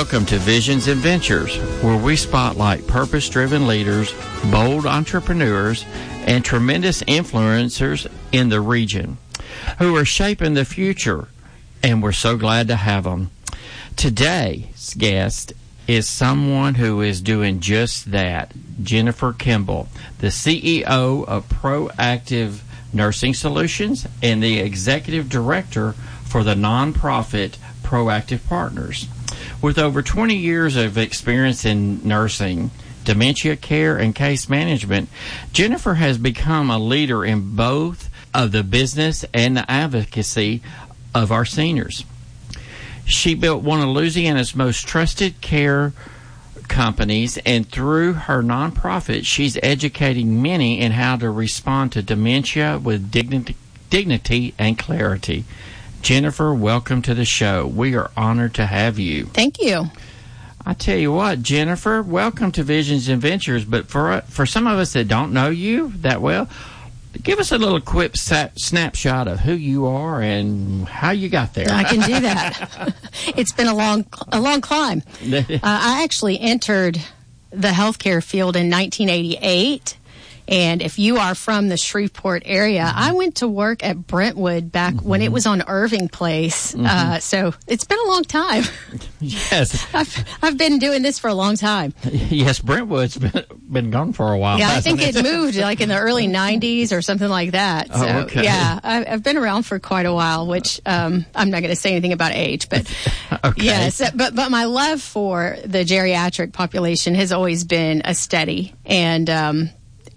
Welcome to Visions and Ventures, where we spotlight purpose-driven leaders, bold entrepreneurs, and tremendous influencers in the region who are shaping the future, and we're so glad to have them. Today's guest is someone who is doing just that, Jennifer Kimball, the CEO of Proactive Nursing Solutions and the Executive Director for the nonprofit Proactive Partners. With over 20 years of experience in nursing, dementia care, and case management, Jennifer has become a leader in both of the business and the advocacy of our seniors. She built one of Louisiana's most trusted care companies, and through her nonprofit, she's educating many in how to respond to dementia with dignity and clarity. Jennifer, welcome to the show. We are honored to have you. Thank you. I tell you what, Jennifer, welcome to Visions and Ventures. But for some of us that don't know you that well, give us a little quick snapshot of who you are and how you got there. I can do that. It's been a long climb. I actually entered the healthcare field in 1988. And if you are from the Shreveport area, I went to work at Brentwood back when it was on Irving Place. So it's been a long time. Yes. I've been doing this for a long time. Yes, Brentwood's been gone for a while. Yeah, I think it moved like in the early 90s or something like that. So, okay. Yeah, I've been around for quite a while, which I'm not going to say anything about age. But okay. Yes, but my love for the geriatric population has always been a steady. And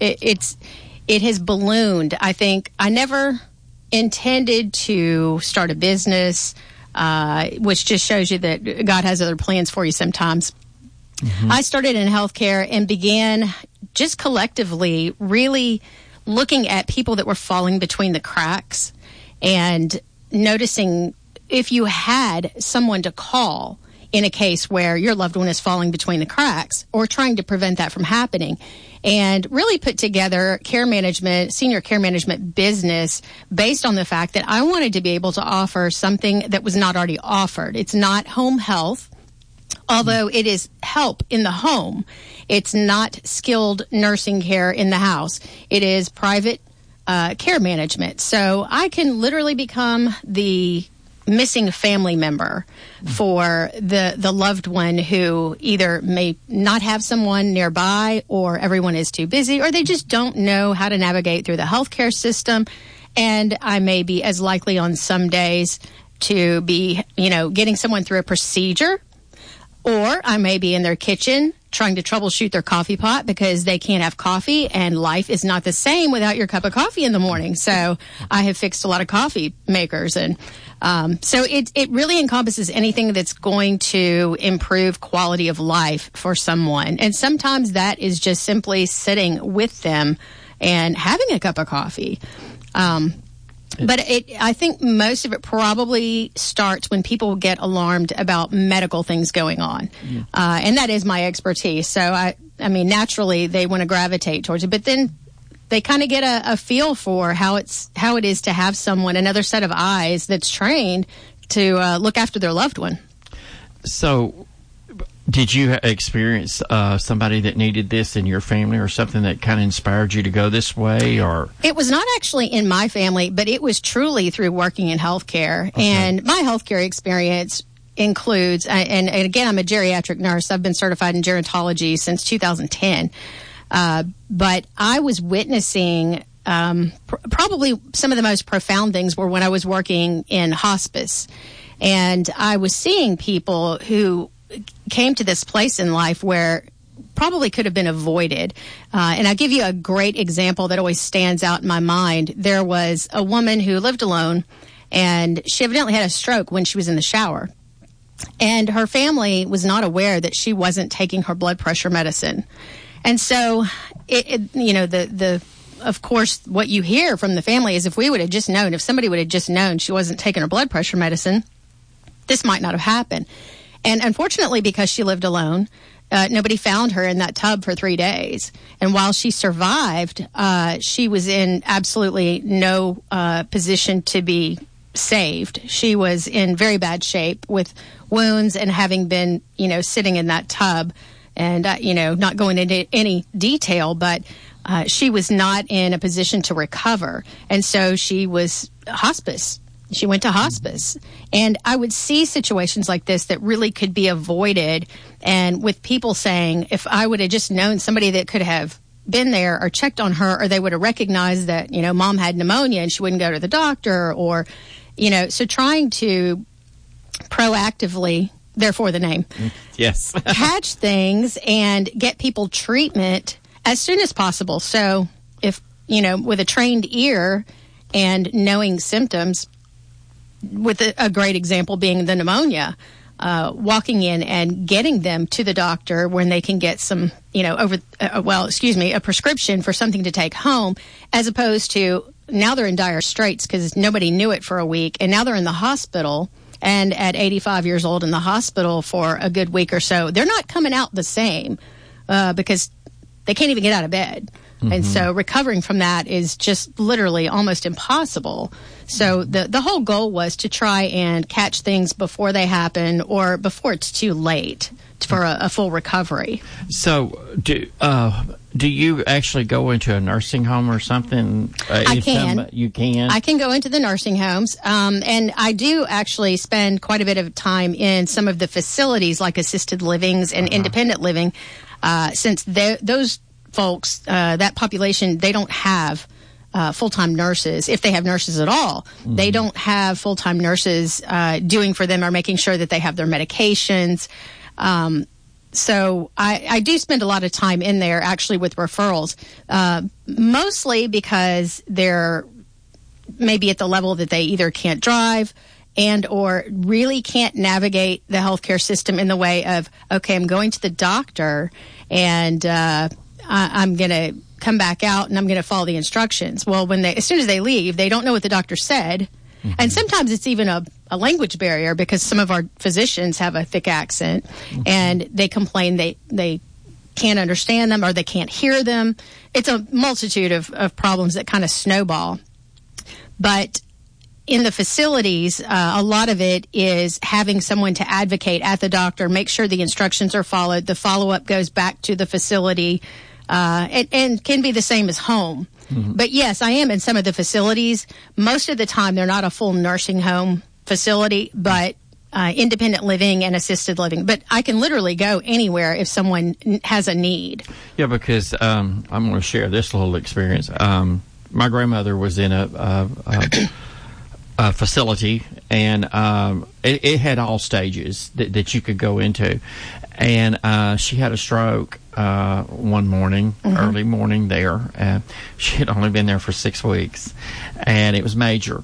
it has ballooned. I think I never intended to start a business, which just shows you that God has other plans for you sometimes. I started in healthcare and began just collectively really looking at people that were falling between the cracks and noticing if you had someone to call in a case where your loved one is falling between the cracks or trying to prevent that from happening. And really put together senior care management business based on the fact that I wanted to be able to offer something that was not already offered. It's not home health, although it is help in the home. It's not skilled nursing care in the house. It is private care management. So I can literally become the missing family member for the loved one who either may not have someone nearby, or everyone is too busy, or they just don't know how to navigate through the healthcare system. And I may be as likely on some days to be, getting someone through a procedure, or I may be in their kitchen trying to troubleshoot their coffee pot because they can't have coffee, and life is not the same without your cup of coffee in the morning. So I have fixed a lot of coffee makers, and so it really encompasses anything that's going to improve quality of life for someone. And sometimes that is just simply sitting with them and having a cup of coffee. But I think most of it probably starts when people get alarmed about medical things going on. And that is my expertise. So, I mean, naturally, they want to gravitate towards it. But then they kind of get a feel for how it is to have someone, another set of eyes that's trained to look after their loved one. So did you experience somebody that needed this in your family, or something that kind of inspired you to go this way? Or it was not actually in my family, but it was truly through working in healthcare. Okay. And my healthcare experience includes, and again, I'm a geriatric nurse. I've been certified in gerontology since 2010. But I was witnessing probably some of the most profound things were when I was working in hospice. And I was seeing people who came to this place in life where probably could have been avoided. And I'll give you a great example that always stands out in my mind. There was a woman who lived alone, and she evidently had a stroke when she was in the shower. And her family was not aware that she wasn't taking her blood pressure medicine. And so, of course, what you hear from the family is if somebody would have just known she wasn't taking her blood pressure medicine, this might not have happened. And unfortunately, because she lived alone, nobody found her in that tub for 3 days. And while she survived, she was in absolutely no position to be saved. She was in very bad shape with wounds and having been, sitting in that tub and, not going into any detail, but she was not in a position to recover. And so she was hospice. She went to hospice. And I would see situations like this that really could be avoided. And with people saying, if I would have just known somebody that could have been there or checked on her, or they would have recognized that, mom had pneumonia and she wouldn't go to the doctor, or, so trying to proactively, therefore the name, yes, catch things and get people treatment as soon as possible. So if, with a trained ear and knowing symptoms, with a great example being the pneumonia, walking in and getting them to the doctor when they can get some, a prescription for something to take home, as opposed to now they're in dire straits because nobody knew it for a week, and now they're in the hospital, and at 85 years old in the hospital for a good week or so, they're not coming out the same because they can't even get out of bed. Mm-hmm. And so recovering from that is just literally almost impossible. So the whole goal was to try and catch things before they happen or before it's too late for a full recovery. So do you actually go into a nursing home or something? I can. You can? I can go into the nursing homes. And I do actually spend quite a bit of time in some of the facilities like assisted livings and independent living, since those folks, that population, they don't have full-time nurses. If they have nurses at all, they don't have full-time nurses doing for them or making sure that they have their medications. So I do spend a lot of time in there actually with referrals, mostly because they're maybe at the level that they either can't drive and or really can't navigate the healthcare system in the way of, okay, I'm going to the doctor and I'm going to come back out and I'm going to follow the instructions. Well, as soon as they leave, they don't know what the doctor said. Mm-hmm. And sometimes it's even a language barrier because some of our physicians have a thick accent and they complain they can't understand them or they can't hear them. It's a multitude of problems that kind of snowball. But in the facilities, a lot of it is having someone to advocate at the doctor, make sure the instructions are followed, the follow-up goes back to the facility, and can be the same as home. Mm-hmm. But yes, I am in some of the facilities. Most of the time, they're not a full nursing home facility, but independent living and assisted living. But I can literally go anywhere if someone has a need. Yeah, because I'm going to share this little experience. My grandmother was in a facility, and it had all stages that you could go into. And she had a stroke one morning, early morning there. She had only been there for 6 weeks, and it was major.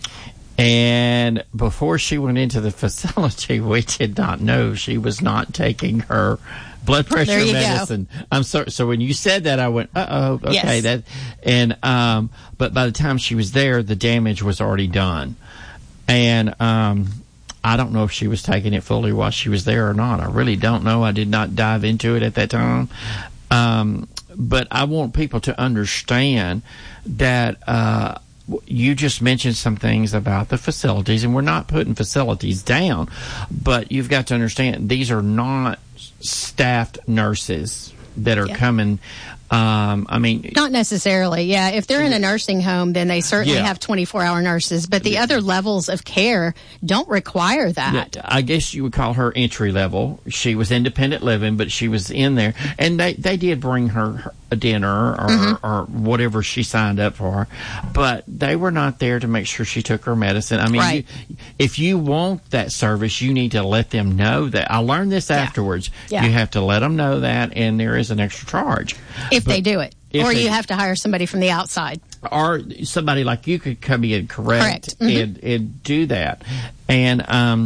And before she went into the facility, we did not know she was not taking her blood pressure medicine. Go. I'm sorry. So when you said that, I went, "Uh oh, okay." Yes. But by the time she was there, the damage was already done, and I don't know if she was taking it fully while she was there or not. I really don't know. I did not dive into it at that time. But I want people to understand that you just mentioned some things about the facilities, and we're not putting facilities down, but you've got to understand these are not staffed nurses that are coming. Not necessarily. Yeah. If they're in a nursing home, then they certainly have 24-hour nurses, but the other levels of care don't require that. Yeah, I guess you would call her entry level. She was independent living, but she was in there, and they did bring her a dinner or whatever she signed up for, but they were not there to make sure she took her medicine. I mean, if you want that service, you need to let them know that. I learned this afterwards. Yeah. You have to let them know that, and there is an extra charge. If they do it. Or you have to hire somebody from the outside. Or somebody like you could come in correct. And do that. And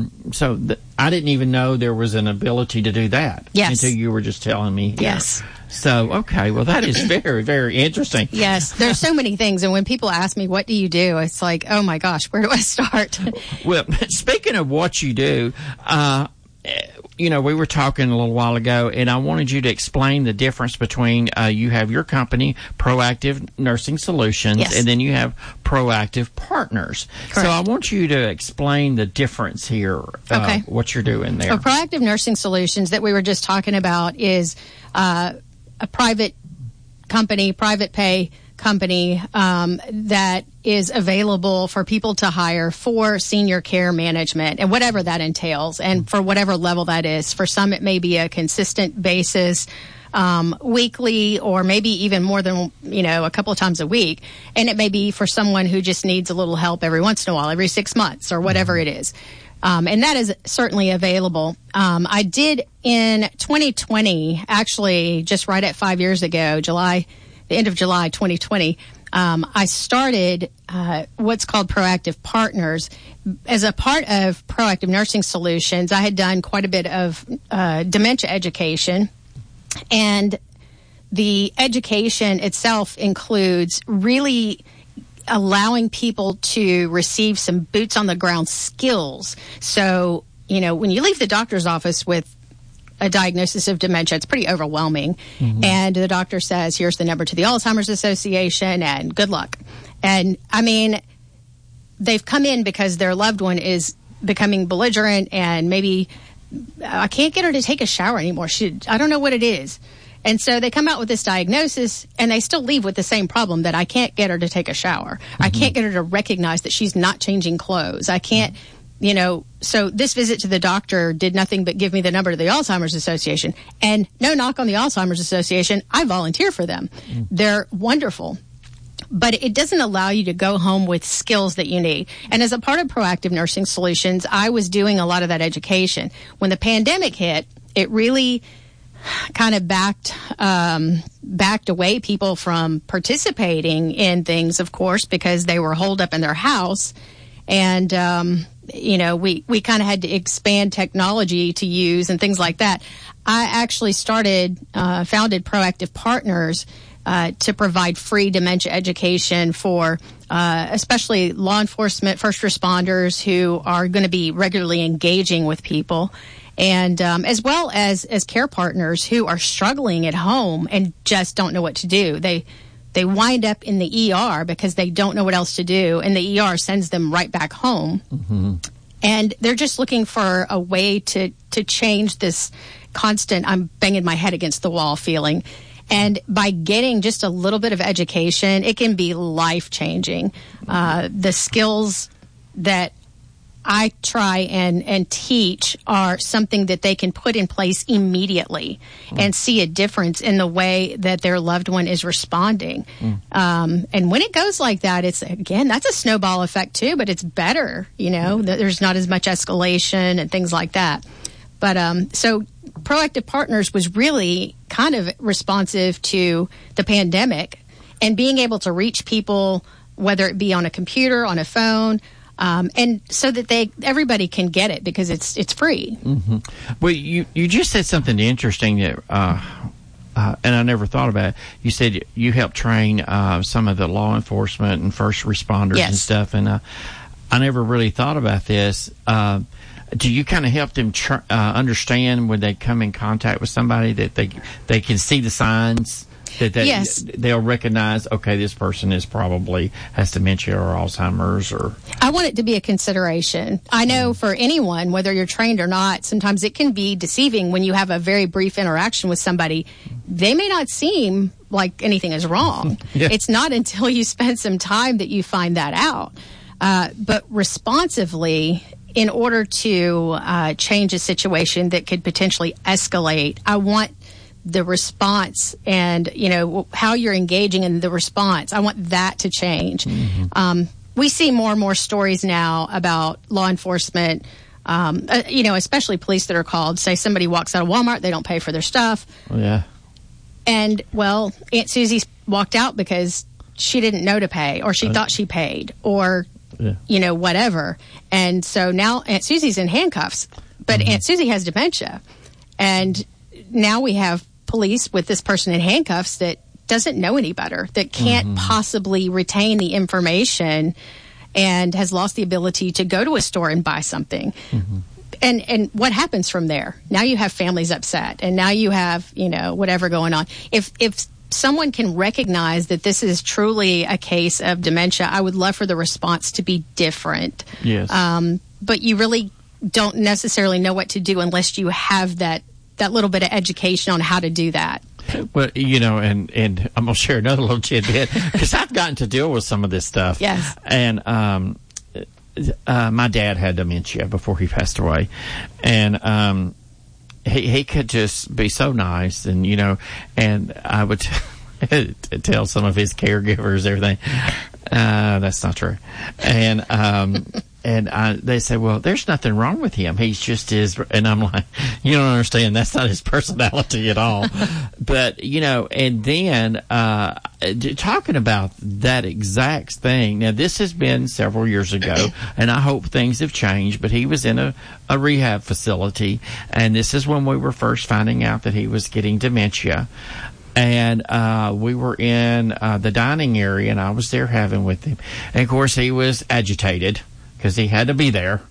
I didn't even know there was an ability to do that until you were just telling me here. Yes. So, okay, well, that is very, very interesting. Yes, there's so many things. And when people ask me, what do you do? It's like, oh, my gosh, where do I start? Well, speaking of what you do, we were talking a little while ago, and I wanted you to explain the difference between you have your company, Proactive Nursing Solutions, Yes. and then you have Proactive Partners. Correct. So I want you to explain the difference here, Okay. what you're doing there. So Proactive Nursing Solutions that we were just talking about is a private company, private pay company that is available for people to hire for senior care management and whatever that entails, and for whatever level that is. For some, it may be a consistent basis, weekly, or maybe even more than, a couple of times a week. And it may be for someone who just needs a little help every once in a while, every 6 months or whatever it is. And that is certainly available. I did in 2020, actually just right at 5 years ago, the end of July 2020, I started what's called Proactive Partners. As a part of Proactive Nursing Solutions, I had done quite a bit of dementia education, and the education itself includes really allowing people to receive some boots on the ground skills. So, when you leave the doctor's office with a diagnosis of dementia, it's pretty overwhelming. Mm-hmm. And the doctor says, here's the number to the Alzheimer's Association, and good luck. And I mean, they've come in because their loved one is becoming belligerent, and maybe I can't get her to take a shower anymore. I don't know what it is. And so they come out with this diagnosis, and they still leave with the same problem, that I can't get her to take a shower. Mm-hmm. I can't get her to recognize that she's not changing clothes. I can't, so this visit to the doctor did nothing but give me the number to the Alzheimer's Association. And no knock on the Alzheimer's Association, I volunteer for them. Mm. They're wonderful. But it doesn't allow you to go home with skills that you need. And as a part of Proactive Nursing Solutions, I was doing a lot of that education. When the pandemic hit, it really kind of backed away people from participating in things, of course, because they were holed up in their house. And, we kind of had to expand technology to use and things like that. I actually founded Proactive Partners to provide free dementia education for especially law enforcement, first responders who are going to be regularly engaging with people, and as well as care partners who are struggling at home and just don't know what to do. They wind up in the ER because they don't know what else to do, and the ER sends them right back home. Mm-hmm. And they're just looking for a way to change this constant, I'm banging my head against the wall feeling. And by getting just a little bit of education, it can be life-changing. The skills that I try and teach are something that they can put in place immediately and see a difference in the way that their loved one is responding. And when it goes like that, that's a snowball effect too, but it's better, there's not as much escalation and things like that. But so Proactive Partners was really kind of responsive to the pandemic and being able to reach people, whether it be on a computer, on a phone, and so that everybody can get it because it's free. Mm-hmm. Well, you just said something interesting that, and I never thought about it. You said you helped train some of the law enforcement and first responders Yes. and stuff, and I never really thought about this. Do you kind of help them understand when they come in contact with somebody that they can see the signs? That Yes. They'll recognize, okay, this person has dementia or Alzheimer's, or... I want it to be a consideration. I know for anyone, whether you're trained or not, sometimes it can be deceiving when you have a very brief interaction with somebody. They may not seem like anything is wrong. Yeah. It's not until you spend some time that you find that out. But responsively, in order to change a situation that could potentially escalate, I want the response and, how you're engaging in the response. I want that to change. Mm-hmm. We see more and more stories now about law enforcement, especially police that are called. Say somebody walks out of Walmart, they don't pay for their stuff. Oh, yeah. And, well, Aunt Susie walked out because she didn't know to pay, or she thought she paid, or, whatever. And so now Aunt Susie's in handcuffs, but Aunt Susie has dementia. And now we have police with this person in handcuffs that doesn't know any better, that can't possibly retain the information and has lost the ability to go to a store and buy something. Mm-hmm. And what happens from there? Now you have families upset, and now you have, whatever going on. If someone can recognize that this is truly a case of dementia, I would love for the response to be different. Yes. But you really don't necessarily know what to do unless you have that little bit of education on how to do that. Well, and I'm going to share another little tidbit because I've gotten to deal with some of this stuff. Yes. And my dad had dementia before he passed away. And he could just be so nice. And, and I would tell some of his caregivers everything. That's not true. And they say, well, there's nothing wrong with him. He's just and I'm like, you don't understand. That's not his personality at all. But, and then, talking about that exact thing. Now, this has been several years ago, and I hope things have changed, but he was in a rehab facility, and this is when we were first finding out that he was getting dementia. And we were in the dining area, and I was there having with him. And, of course, he was agitated because he had to be there.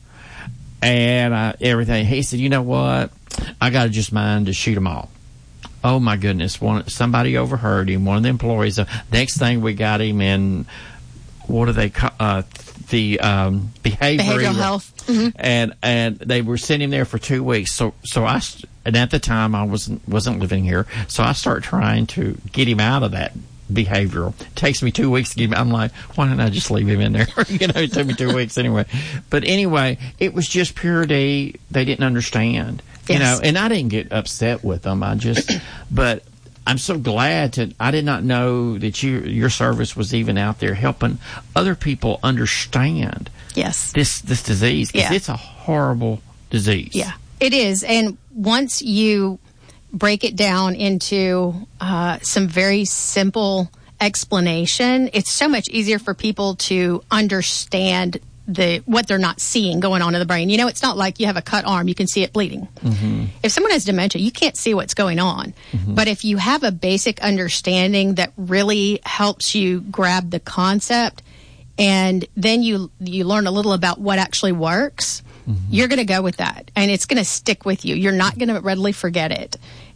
And everything. He said, you know what? I got to just mind to shoot them all. Oh, my goodness. Somebody overheard him. One of the employees. Next thing, we got him in, what do they call the behavioral health. Mm-hmm. And they were sending him there for 2 weeks. So and at the time I wasn't living here, so I start trying to get him out of that behavioral. It takes me 2 weeks to get him. I'm like, why don't I just leave him in there? It took me 2 weeks anyway. But anyway, it was just purity. They didn't understand, yes. And I didn't get upset with them. But I'm so glad I did not know that your service was even out there helping other people understand yes. this disease. Because yeah. it's a horrible disease. Yeah, it is. And once you break it down into some very simple explanation, it's so much easier for people to understand what they're not seeing going on in the brain. It's not like you have a cut arm, you can see it bleeding. Mm-hmm. If someone has dementia, you can't see what's going on. Mm-hmm. But if you have a basic understanding that really helps you grab the concept, and then you learn a little about what actually works, mm-hmm. you're going to go with that. And it's going to stick with you. You're not going to readily forget it.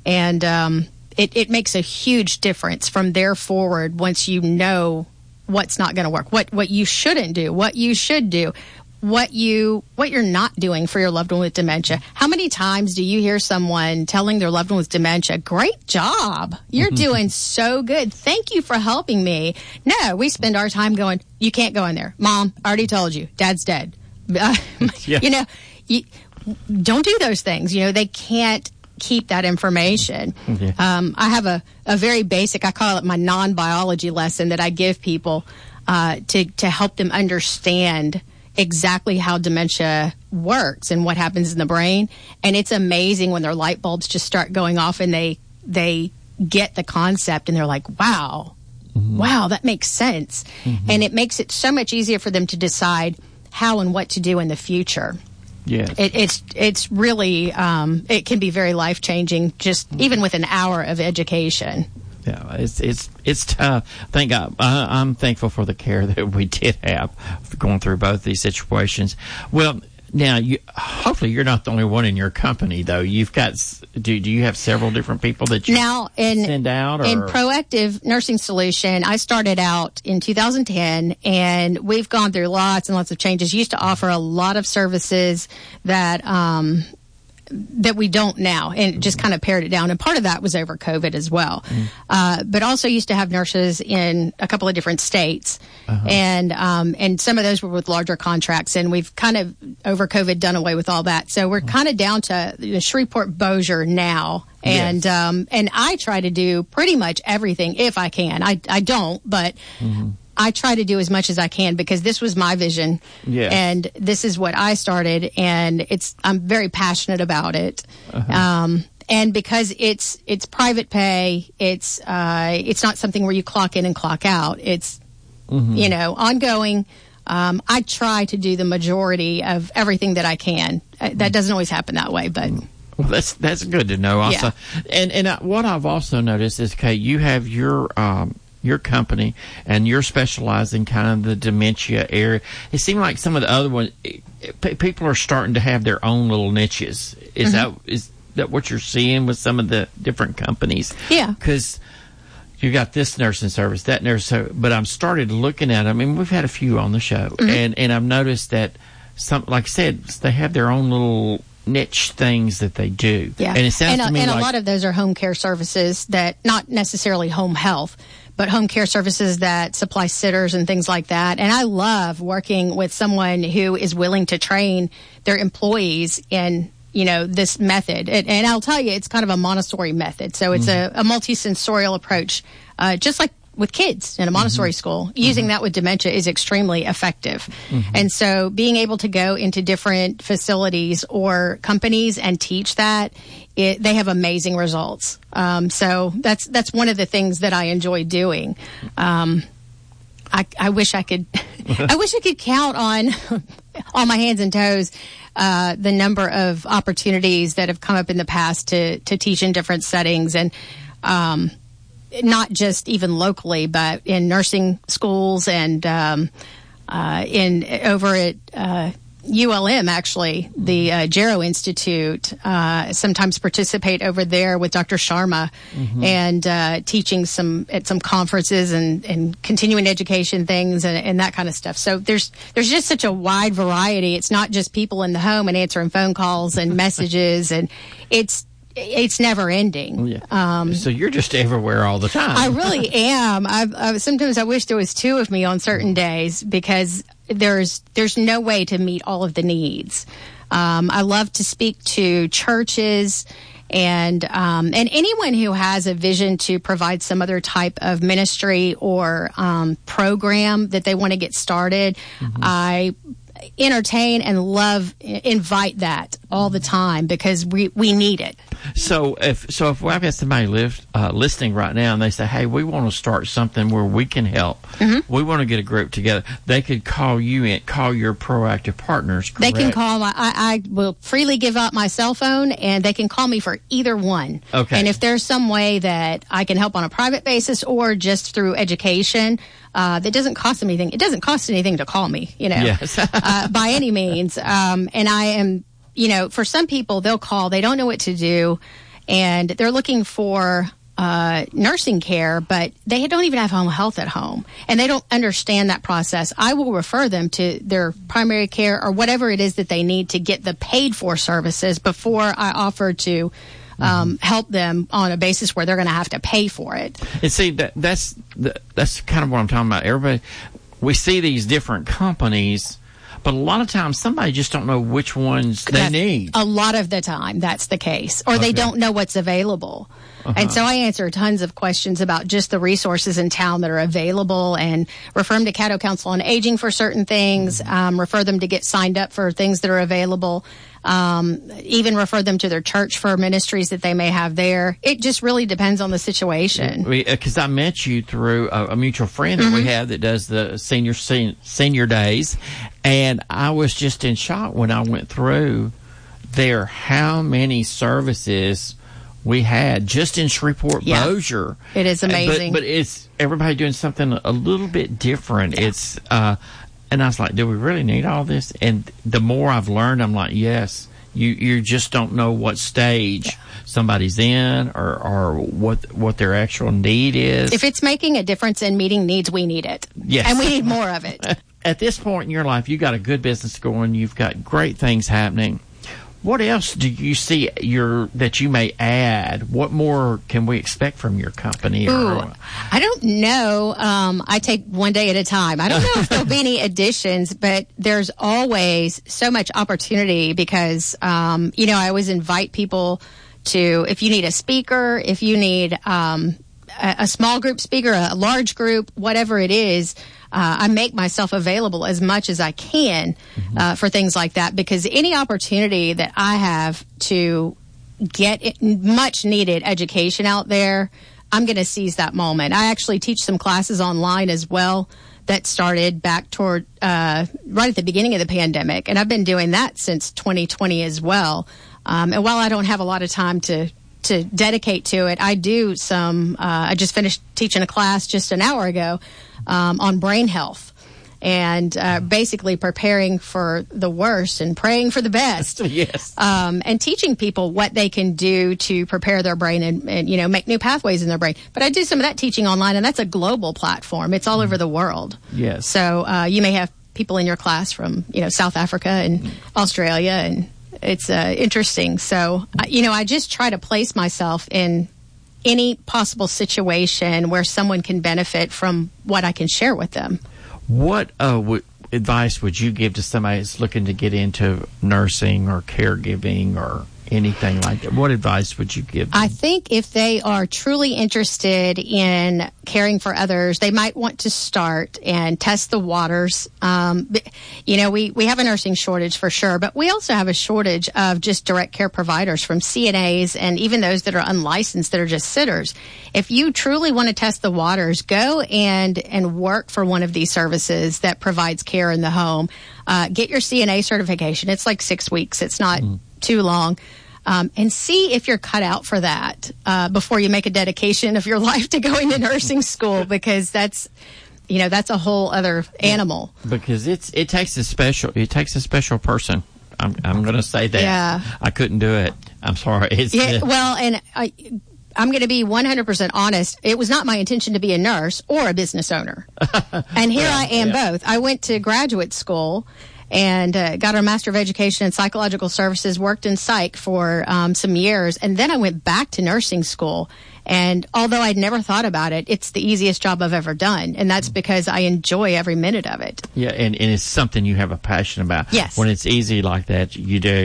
And it makes a huge difference from there forward once you know what's not going to work, what you shouldn't do, what you should do, what you're not doing for your loved one with dementia. How many times do you hear someone telling their loved one with dementia, great job, you're doing so good, thank you for helping me? No, we spend our time going, you can't go in there. Mom, I already told you, Dad's dead. Yeah. Don't do those things. They can't keep that information. Okay. I have a very basic, I call it my non-biology lesson that I give people to help them understand exactly how dementia works and what happens in the brain. And it's amazing when their light bulbs just start going off and they get the concept and they're like, wow, mm-hmm. wow, that makes sense. Mm-hmm. And it makes it so much easier for them to decide how and what to do in the future. Yes. It's really it can be very life-changing just even with an hour of education. Yeah, it's tough. Thank God. I'm thankful for the care that we did have going through both these situations. Well, now hopefully you're not the only one in your company though. You've got do you have several different people that you send out? Or? In Proactive Nursing Solution, I started out in 2010, and we've gone through lots and lots of changes. Used to offer a lot of services that we don't now, and just kind of pared it down. And part of that was over COVID as well. But also used to have nurses in a couple of different states, uh-huh. And some of those were with larger contracts. And we've kind of over COVID done away with all that. So we're kind of down to Shreveport Bossier now. And yes. And I try to do pretty much everything if I can. I don't, but. Mm-hmm. I try to do as much as I can because this was my vision, yes. and this is what I started, and I'm very passionate about it. Uh-huh. And because it's private pay, it's not something where you clock in and clock out. It's mm-hmm. Ongoing. I try to do the majority of everything that I can. That doesn't always happen that way, but. Well, that's good to know. Also, yeah. And what I've also noticed is, okay, you have your your company, and you're specializing kind of the dementia area. It seemed like some of the other ones, people are starting to have their own little niches. Is that what you're seeing with some of the different companies? Yeah. Because you got this nursing service, that nursing service, but I'm started looking at. I mean, we've had a few on the show, and I've noticed that some, like I said, they have their own little niche things that they do. Yeah, and it sounds to me and like a lot of those are home care services that, not necessarily home health, but home care services that supply sitters and things like that. And I love working with someone who is willing to train their employees in, this method. And I'll tell you, it's kind of a Montessori method. So it's a multisensorial approach, just like with kids in a Montessori school. Using that with dementia is extremely effective. And so being able to go into different facilities or companies and teach that, they have amazing results. So that's one of the things that I enjoy doing. I wish I could, I wish I could count on my hands and toes the number of opportunities that have come up in the past to teach in different settings, and not just even locally, but in nursing schools and over at ULM, actually, the Jarrow Institute, sometimes participate over there with Dr. Sharma and teaching at some conferences and continuing education things and that kind of stuff. So there's just such a wide variety. It's not just people in the home and answering phone calls and messages, and it's never ending. Yeah. So you're just everywhere all the time. I really am. Sometimes I wish there was two of me on certain days, because there's no way to meet all of the needs. I love to speak to churches and anyone who has a vision to provide some other type of ministry or program that they want to get started. I entertain and invite that all the time, because we need it. So if I've got somebody listening right now and they say, hey, we want to start something where we can help, we want to get a group together, they could call you and call your Proactive Partners, correct? They can call I will freely give out my cell phone, and they can call me for either one. Okay. And if there's some way that I can help on a private basis or just through education, that doesn't cost them anything. It doesn't cost anything to call me, Yes. by any means. And I am, for some people, they'll call, they don't know what to do, and they're looking for nursing care, but they don't even have home health at home, and they don't understand that process. I will refer them to their primary care or whatever it is that they need to get the paid for services before I offer to help them on a basis where they're going to have to pay for it. And see, that's kind of what I'm talking about. Everybody, we see these different companies, but a lot of times somebody just don't know which ones they need. A lot of the time, that's the case, or they don't know what's available. And so I answer tons of questions about just the resources in town that are available, and refer them to Caddo Council on Aging for certain things, refer them to get signed up for things that are available, even refer them to their church for ministries that they may have there. It just really depends on the situation. Because I met you through a mutual friend that we have that does the senior days, and I was just in shock when I went through there how many services we had just in Shreveport, Bossier. It is amazing. But it's everybody doing something a little bit different. Yeah. It's and I was like, do we really need all this? And the more I've learned, I'm like, yes, you just don't know what stage somebody's in or what their actual need is. If it's making a difference in meeting needs, we need it. Yes. And we need more of it. At this point in your life, you got a good business going. You've got great things happening. What else do you see that you may add? What more can we expect from your company? I don't know. I take one day at a time. I don't know if there'll be any additions, but there's always so much opportunity because, I always invite people to, if you need a speaker, if you need a small group speaker, a large group, whatever it is, I make myself available as much as I can for things like that, because any opportunity that I have to get much needed education out there, I'm going to seize that moment. I actually teach some classes online as well that started back toward right at the beginning of the pandemic, and I've been doing that since 2020 as well. And while I don't have a lot of time to to dedicate to it, I do some. I just finished teaching a class just an hour ago on brain health. And basically preparing for the worst and praying for the best. Yes. And teaching people what they can do to prepare their brain and make new pathways in their brain. But I do some of that teaching online, and that's a global platform. It's all over the world. Yes. So you may have people in your class from South Africa and Australia, and it's interesting. So I just try to place myself in any possible situation where someone can benefit from what I can share with them. What advice would you give to somebody that's looking to get into nursing or caregiving or anything like that? What advice would you give them? I think if they are truly interested in caring for others, they might want to start and test the waters. We have a nursing shortage for sure, but we also have a shortage of just direct care providers, from CNAs and even those that are unlicensed that are just sitters. If you truly want to test the waters, go and work for one of these services that provides care in the home. Get your CNA certification. It's like 6 weeks. It's not too long. And see if you're cut out for that before you make a dedication of your life to going to nursing school, because that's a whole other animal. Because it takes a special person. I'm going to say that. Yeah. I couldn't do it. I'm sorry. And I'm going to be 100% honest. It was not my intention to be a nurse or a business owner. And here I am both. I went to graduate school and got a Master of Education in Psychological Services, worked in psych for some years, and then I went back to nursing school. And although I'd never thought about it, it's the easiest job I've ever done, and that's because I enjoy every minute of it. Yeah, and it's something you have a passion about. Yes. When it's easy like that, you do.